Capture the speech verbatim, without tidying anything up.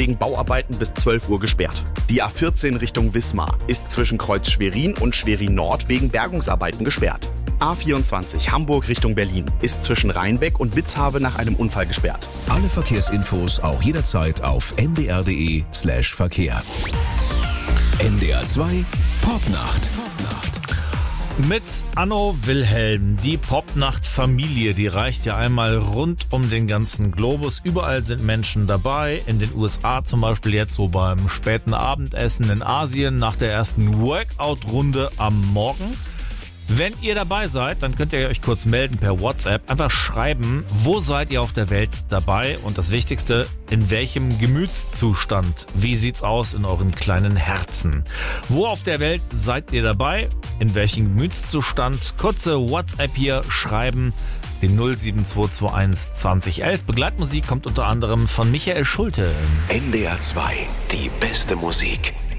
wegen Bauarbeiten bis zwölf Uhr gesperrt. Die A vierzehn Richtung Wismar ist zwischen Kreuz Schwerin und Schwerin Nord wegen Bergungsarbeiten gesperrt. A vierundzwanzig Hamburg Richtung Berlin ist zwischen Rheinbeck und Witzhabe nach einem Unfall gesperrt. Alle Verkehrsinfos auch jederzeit auf n d r punkt d e slash Verkehr. N D R zwei Popnacht. Mit Anno Wilhelm, die Popnacht-Familie, die reicht ja einmal rund um den ganzen Globus. Überall sind Menschen dabei, in den U S A zum Beispiel jetzt so beim späten Abendessen, in Asien nach der ersten Workout-Runde am Morgen. Wenn ihr dabei seid, dann könnt ihr euch kurz melden per WhatsApp. Einfach schreiben, wo seid ihr auf der Welt dabei? Und das Wichtigste, in welchem Gemütszustand? Wie sieht's aus in euren kleinen Herzen? Wo auf der Welt seid ihr dabei? In welchem Gemütszustand? Kurze WhatsApp hier schreiben. Den null sieben zwei zwei eins zwanzig elf. Begleitmusik kommt unter anderem von Michael Schulte. N D R zwei, die beste Musik.